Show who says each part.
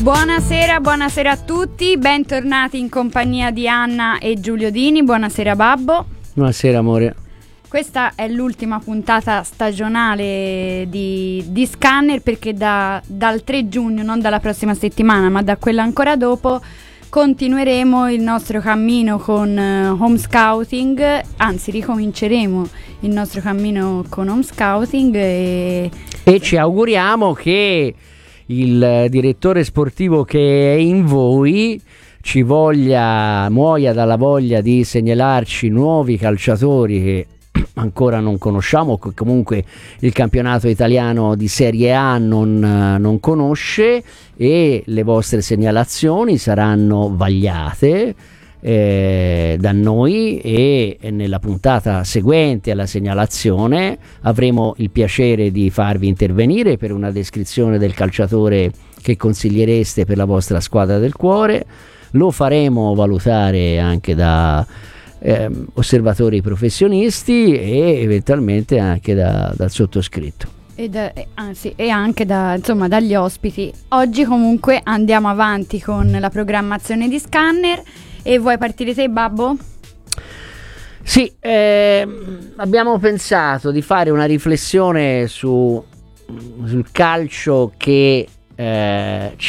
Speaker 1: Buonasera a tutti, bentornati in compagnia di Anna e Giulio Dini. Buonasera Babbo.
Speaker 2: Buonasera amore.
Speaker 1: Questa è l'ultima puntata stagionale di Scanner, perché dal 3 giugno, non dalla prossima settimana ma da quella ancora dopo, continueremo il nostro cammino con Home Scouting, anzi ricominceremo il nostro cammino con Home Scouting e
Speaker 2: ci auguriamo che il direttore sportivo che è in voi muoia dalla voglia di segnalarci nuovi calciatori che ancora non conosciamo, che comunque il campionato italiano di Serie A non conosce, e le vostre segnalazioni saranno vagliate da noi, e nella puntata seguente alla segnalazione avremo il piacere di farvi intervenire per una descrizione del calciatore che consigliereste per la vostra squadra del cuore. Lo faremo valutare anche da osservatori professionisti e eventualmente anche dal sottoscritto
Speaker 1: e anche dagli ospiti. Oggi comunque andiamo avanti con la programmazione di Scanner. E vuoi partire te, Babbo?
Speaker 2: Sì, abbiamo pensato di fare una riflessione sul calcio che